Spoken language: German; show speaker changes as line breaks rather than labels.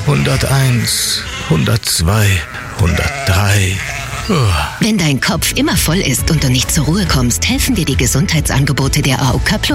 101, 102, 103.
Wenn dein Kopf immer voll ist und du nicht zur Ruhe kommst, helfen dir die Gesundheitsangebote der AOK Plus.